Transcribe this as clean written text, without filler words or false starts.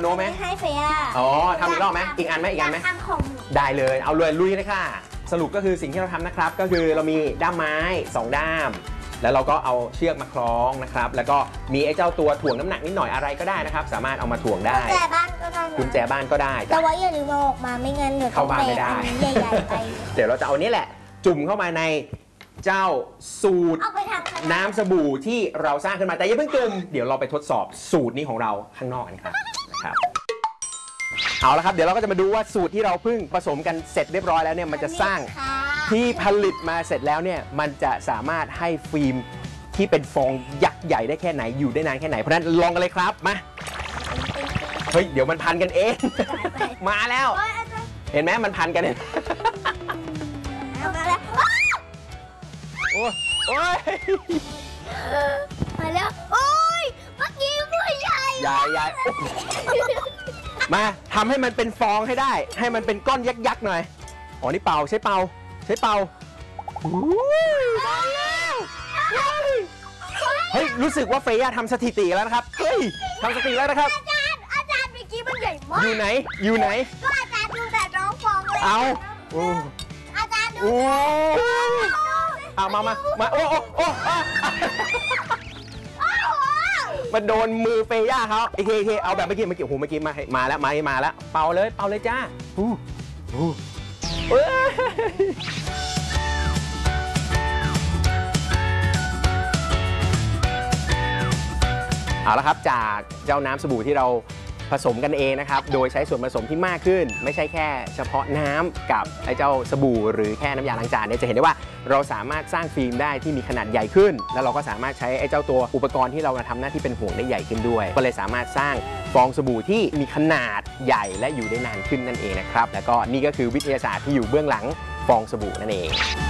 โนไหมให้เฟียอ๋อทำอีกรอบไหมอีกอันไหมอีกอันไหมทำของได้เลยเอาเลยลุยเลยค่ะสรุปก็คือสิ่งที่เราทำนะครับก็คือเรามีด้ามไม้2ด้ามแล้วเราก็เอาเชือกมาคล้องนะครับแล้วก็มีไอ้เจ้าตัวถ่วงน้ำหนักนิดหน่อยอะไรก็ได้นะครับสามารถเอามาถ่วงได้กุญแจบ้านก็ได้กุญแจบ้านก็ได้แต่ว่าอย่าลืมเอาออกมาไม่งั้นเดี๋ยวเข้าบ้านไม่ได้ใหญ่ๆไปเดี๋ยวเราจะเอานี้แหละจุ่มเข้ามาในเจ้าสูตรน้ำสบู่ที่เราสร้างขึ้นมาแต่อย่าเพิ่งจุ่มเดี๋ยวเราไปทดสอบสูตรนี้ของเราข้างนอกกันครับนะครับเอาละครับเดี๋ยวเราก็จะมาดูว่าสูตรที่เราเพิ่งผสมกันเสร็จเรียบร้อยแล้วเนี่ยมันจะสร้างที่ผลิตมาเสร็จแล้วเนี่ยมันจะสามารถให้ฟิล์มที่เป็นฟองยักษ์ใหญ่ได้แค่ไหนอยู่ได้นานแค่ไหนเพราะฉะนั้นลองกันเลยครับมาเฮ้ยเดี๋ยวมันพันกันเองมาแล้วเห็นไหมมันพันกันเนี่ยมาแล้วโอ้ยมาแล้วโอ้ยเมื่อกี้ผู้ใหญ่ใหญ่มาทำให้มันเป็นฟองให้ได้ให้มันเป็นก้อนยักษ์ๆหน่อยอ๋อนี่เป่าใช้เป่ามาแล้วเฮ้ยรู้สึกว่าเฟย่าทำสถิติแล้วนะครับเฮ้ยทำสถิติแล้วนะครับอาจารย์เมื่อกี้มันใหญ่มากอยู่ไหนก็อาจารย์ดูแต่น้องฟองเลยเอาอาจารย์ดูเอามาโอ้มันโดนมือเฟย่าเขาโอเคเอาแบบเมื่อกี้โอ้โหเมื่อกี้มาแล้วเป่าเลยจ้าเอาละครับจากเจ้าน้ำสบู่ที่เราผสมกันเองนะครับโดยใช้ส่วนผสมที่มากขึ้นไม่ใช่แค่เฉพาะน้ำกับไอ้เจ้าสบู่หรือแค่น้ำยาล้างจานเนี่ยจะเห็นได้ว่าเราสามารถสร้างฟิล์มได้ที่มีขนาดใหญ่ขึ้นแล้วเราก็สามารถใช้ไอ้เจ้าตัวอุปกรณ์ที่เราทำหน้าที่เป็นห่วงได้ใหญ่ขึ้นด้วยก็เลยสามารถสร้างฟองสบู่ที่มีขนาดใหญ่และอยู่ได้นานขึ้นนั่นเองนะครับแล้วก็นี่ก็คือวิทยาศาสตร์ที่อยู่เบื้องหลังฟองสบู่นั่นเอง